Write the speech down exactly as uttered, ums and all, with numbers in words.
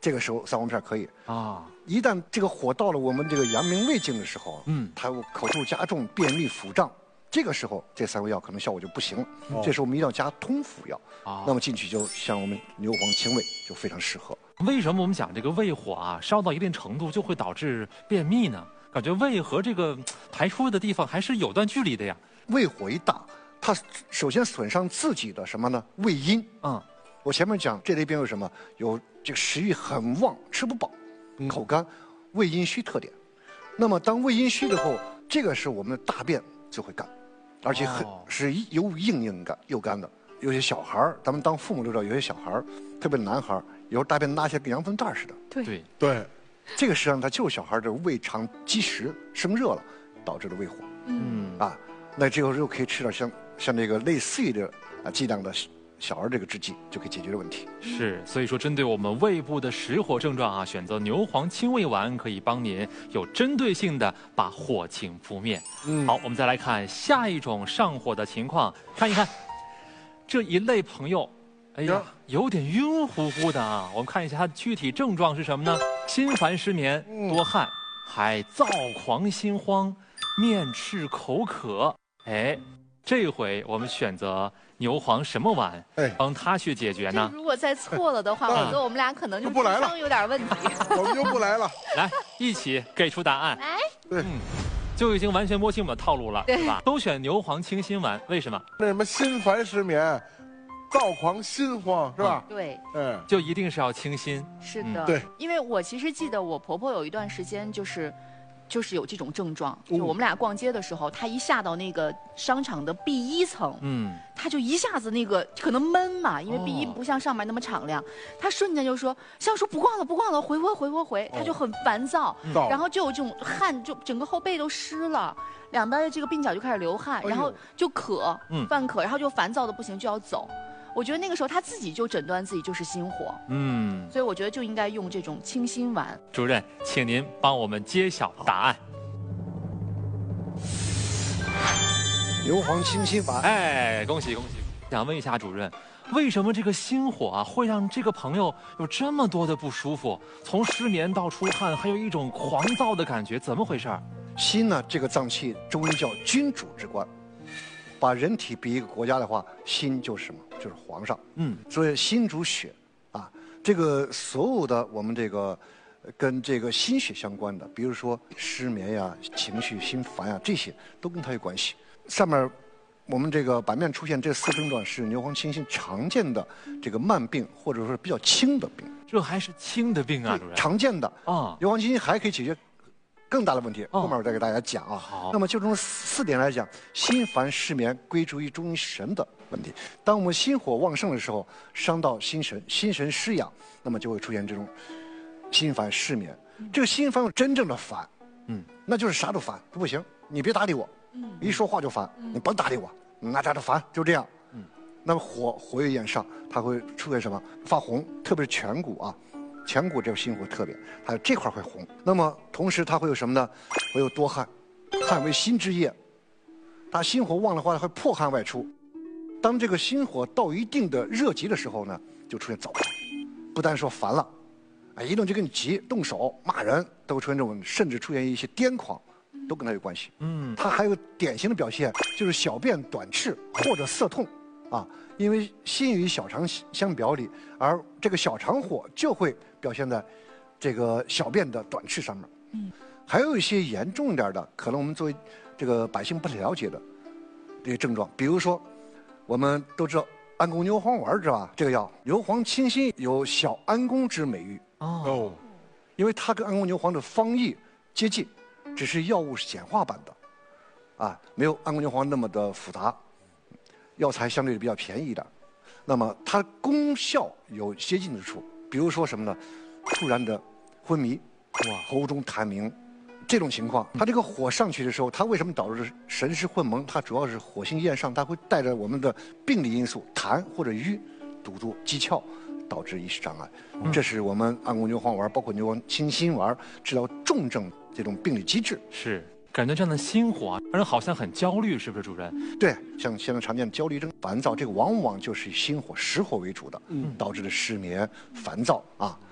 这个时候三黄片可以啊。 一旦这个火到了我们这个阳明胃经的时候， 嗯， 它口臭加重、便秘、腹胀，这个时候这三味药可能效果就不行了。 哦、 这时候我们一定要加通腑药。 啊， 那么进去就像我们牛黄清胃就非常适合。 为什么我们讲这个胃火啊烧到一定程度就会导致便秘呢？感觉胃和这个排出的地方还是有段距离的呀。 胃火一大，它首先损伤自己的什么呢？胃阴。 嗯， 我前面讲这类病有什么？有这个食欲很旺，吃不饱，口干，胃阴虚特点。那么当胃阴虚的后，这个是我们的大便就会干，而且很、哦、是又硬硬干又干的。有些小孩儿，咱们当父母都知道，有些小孩儿，特别男孩儿，有时候大便拉起来跟羊粪蛋似的。 对对对， 这个实际上它就是小孩的胃肠积食生热了，导致的胃火。 嗯啊，那这个时候可以吃点像像这个类似于的啊剂量的小儿这个制剂，就可以解决这问题。 是，所以说针对我们胃部的实火症状啊，选择牛黄清胃丸可以帮您有针对性的把火情扑灭。嗯，好，我们再来看下一种上火的情况，看一看。这一类朋友，哎呀，有点晕乎乎的啊。我们看一下他具体症状是什么呢？心烦失眠、多汗，还躁狂心慌、面赤口渴。哎，这回我们选择牛黄什么丸，哎，帮他去解决呢？ 如果再错了的话，我觉得我们俩可能就不来了， 有点问题。 我们就不来了。 来，一起给出答案。 来， 对。 嗯，就已经完全摸清我们的套路了，是吧？都选牛黄清心丸，为什么？ 那什么心烦失眠、躁狂心慌，是吧？ 对， 嗯， 就一定是要清心。 是的， 对， 因为我其实记得我婆婆有一段时间就是。就是有这种症状，就我们俩逛街的时候，她一下到那个商场的 B 一层，嗯，她就一下子那个可能闷嘛，因为 B 一不像上面那么敞亮，她瞬间就说，像说不逛了不逛了，回回回回回，她就很烦躁，然后就有这种汗，就整个后背都湿了，两边的这个鬓角就开始流汗，然后就渴，犯渴，然后就烦躁的不行，就要走。我觉得那个时候他自己就诊断自己就是心火，嗯，所以我觉得就应该用这种清心丸。 主任，请您帮我们揭晓答案。 牛黄清心丸， 哎，恭喜恭喜！想问一下主任，为什么这个心火啊会让这个朋友有这么多的不舒服？从失眠到出汗，还有一种狂躁的感觉，怎么回事？ 心呢，这个脏器中医叫君主之官。把人体比一个国家的话，心就是什么？就是皇上。嗯，所以心主血，啊，这个所有的我们这个跟这个心血相关的，比如说失眠呀、情绪心烦呀，这些都跟它有关系。上面我们这个版面出现这四症状是牛黄清心常见的这个慢病，或者说比较轻的病。 这还是轻的病啊，主任。 常见的啊， 牛黄清心还可以解决更大的问题，后面我再给大家讲啊。好，那么就从四点来讲，心烦失眠归诸于中医神的问题。当我们心火旺盛的时候，伤到心神，心神失养，那么就会出现这种心烦失眠。这个心烦真正的烦，嗯，那就是啥都烦，不行，你别搭理我，嗯，一说话就烦，你甭搭理我，那咋就烦，就这样。嗯，那么火火也炎上，它会出现什么？发红，特别是颧骨啊。颧骨这个心火特点，它这块会红。那么同时它会有什么呢？会有多汗，汗为心之液。它心火旺的话，会破汗外出。当这个心火到一定的热极的时候呢，就出现躁狂。不单说烦了，啊，一动就跟你急，动手骂人，都会出现这种，甚至出现一些癫狂，都跟它有关系。嗯，它还有典型的表现就是小便短赤或者涩痛，啊，因为心与小肠相表里，而这个小肠火就会表现在这个小便的短赤上面。嗯，还有一些严重一点的，可能我们作为这个百姓不太了解的这些症状，比如说我们都知道安宫牛黄丸，知道吧？这个药牛黄清心有小安宫之美誉哦，因为它跟安宫牛黄的方义接近，只是药物是简化版的，啊，没有安宫牛黄那么的复杂，药材相对比较便宜的。那么它功效有接近之处，比如说什么呢？突然的昏迷，哇，喉中痰鸣，这种情况，它这个火上去的时候，它为什么导致神识混蒙？它主要是火性焰上，它会带着我们的病理因素，痰或者瘀堵住肌窍，导致意识障碍。嗯、这是我们安宫牛黄丸，包括牛黄清心丸治疗重症这种病理机制。 是。感觉这样的心火啊，让人好像很焦虑，是不是主任？ 对，像现在常见的焦虑症、烦躁，这个往往就是以心火、实火为主的，嗯，导致的失眠、烦躁啊。